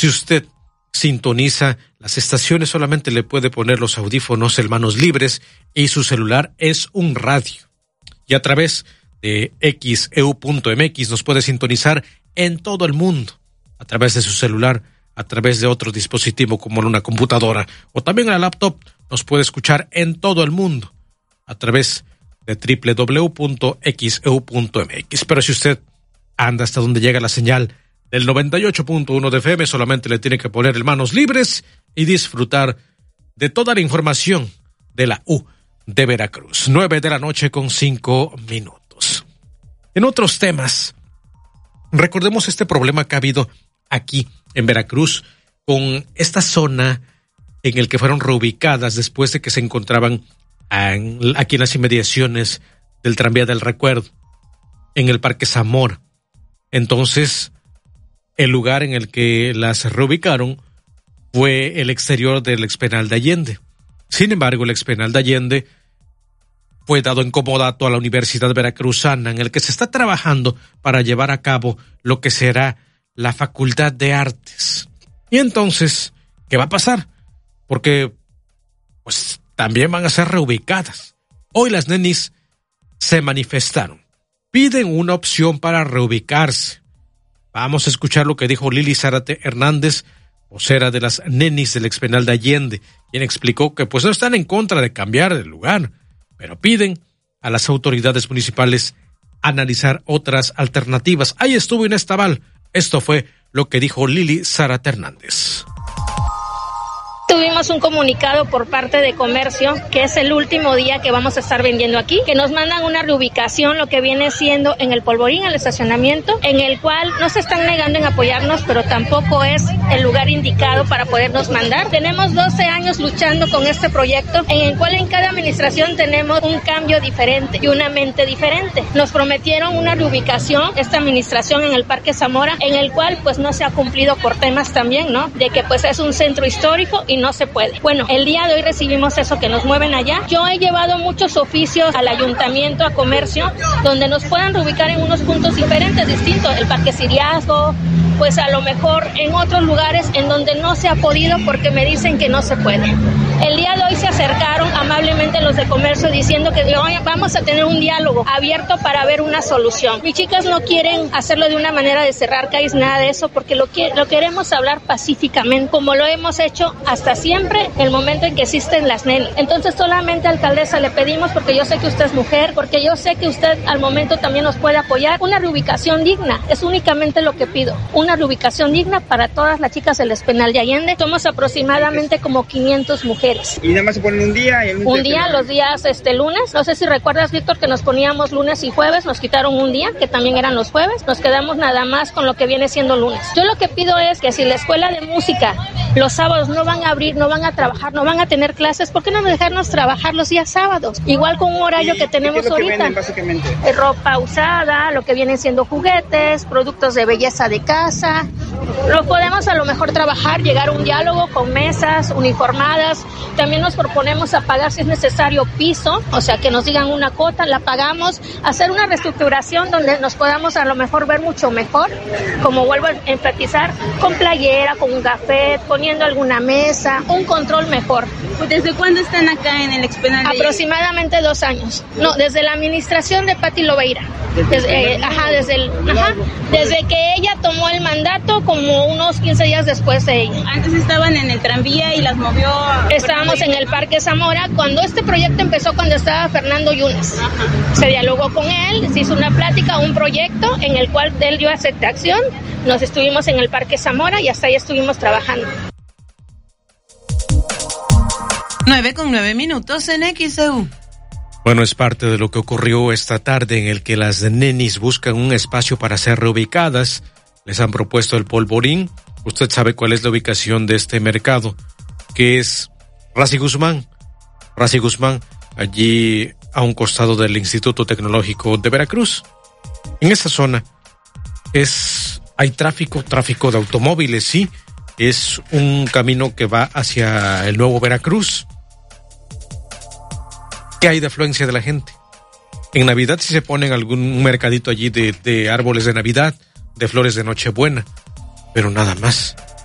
Si usted sintoniza las estaciones, solamente le puede poner los audífonos en manos libres y su celular es un radio. Y a través de XEU.mx nos puede sintonizar en todo el mundo, a través de su celular, a través de otro dispositivo como una computadora o también la laptop. Nos puede escuchar en todo el mundo a través de www.xeu.mx. Pero si usted anda hasta donde llega la señal del 98.1 de FM, solamente le tiene que poner en manos libres y disfrutar de toda la información de la U de Veracruz. 9:05 p.m. En otros temas, recordemos este problema que ha habido aquí en Veracruz con esta zona en el que fueron reubicadas después de que se encontraban aquí en las inmediaciones del tranvía del recuerdo, en el Parque Zamora. Entonces, el lugar en el que las reubicaron fue el exterior del expenal de Allende. Sin embargo, el expenal de Allende fue dado en comodato a la Universidad Veracruzana, en el que se está trabajando para llevar a cabo lo que será la Facultad de Artes. Y entonces, ¿qué va a pasar? Porque, pues, también van a ser reubicadas. Hoy las nenis se manifestaron. Piden una opción para reubicarse. Vamos a escuchar lo que dijo Lili Zárate Hernández, vocera de las nenis del expenal de Allende, quien explicó que pues no están en contra de cambiar de lugar, pero piden a las autoridades municipales analizar otras alternativas. Ahí estuvo Inés Tabal. Esto fue lo que dijo Lili Zárate Hernández. Tuvimos un comunicado por parte de Comercio, que es el último día que vamos a estar vendiendo aquí, que nos mandan una reubicación, lo que viene siendo en el Polvorín, el estacionamiento, en el cual no se están negando en apoyarnos, pero tampoco es el lugar indicado para podernos mandar. Tenemos 12 años luchando con este proyecto, en el cual en cada administración tenemos un cambio diferente y una mente diferente. Nos prometieron una reubicación, esta administración en el Parque Zamora, en el cual pues no se ha cumplido por temas también, ¿no? De que pues es un centro histórico y no se puede. Bueno, el día de hoy recibimos eso, que nos mueven allá. Yo he llevado muchos oficios al ayuntamiento, a Comercio, donde nos puedan reubicar en unos puntos diferentes, distintos, el Parque Siriazo, pues a lo mejor en otros lugares en donde no se ha podido porque me dicen que no se puede. El día de hoy se acercaron amablemente los de Comercio diciendo que oye, vamos a tener un diálogo abierto para ver una solución. Mis chicas no quieren hacerlo de una manera de cerrar calles, nada de eso, porque lo queremos hablar pacíficamente, como lo hemos hecho hasta siempre, el momento en que existen las nenis. Entonces solamente, alcaldesa, le pedimos, porque yo sé que usted es mujer, porque yo sé que usted al momento también nos puede apoyar, una reubicación digna. Es únicamente lo que pido, una reubicación digna para todas las chicas del expenal de Allende. Somos aproximadamente como 500 mujeres. ¿Y nada más se ponen un día? Y un día, los días lunes. No sé si recuerdas, Víctor, que nos poníamos lunes y jueves, nos quitaron un día, que también eran los jueves, nos quedamos nada más con lo que viene siendo lunes. Yo lo que pido es que si la escuela de música los sábados no van a abrir, no van a trabajar, no van a tener clases, ¿por qué no dejarnos trabajar los días sábados? Igual con un horario que tenemos ¿qué es lo ahorita. Que venden, básicamente? Ropa usada, lo que vienen siendo juguetes, productos de belleza de casa. Lo podemos a lo mejor trabajar, llegar a un diálogo con mesas uniformadas. También nos proponemos a pagar, si es necesario, piso, o sea, que nos digan una cuota, la pagamos, hacer una reestructuración donde nos podamos a lo mejor ver mucho mejor, como vuelvo a enfatizar, con playera, con un café, poniendo alguna mesa, un control mejor. ¿Desde cuándo están acá en el expenal? Aproximadamente 2 años. No, desde la administración de Pati Lobeira. Desde que ella tomó el mandato, como unos 15 días después de ella. Antes estaban en el tranvía y las movió. Estábamos en el Parque Zamora cuando este proyecto empezó, cuando estaba Fernando Yunes. Se dialogó con él, se hizo una plática, un proyecto en el cual él dio aceptación. Nos estuvimos en el Parque Zamora y hasta ahí estuvimos trabajando. 9:09 en XEU. Bueno, es parte de lo que ocurrió esta tarde, en el que las nenis buscan un espacio para ser reubicadas. Les han propuesto el Polvorín. Usted sabe cuál es la ubicación de este mercado, que es Razi Guzmán, allí a un costado del Instituto Tecnológico de Veracruz. En esa zona hay tráfico de automóviles, sí. Es un camino que va hacia el Nuevo Veracruz. ¿Qué hay de afluencia de la gente? En Navidad sí se ponen algún mercadito allí de árboles de Navidad, de flores de Nochebuena, pero nada más.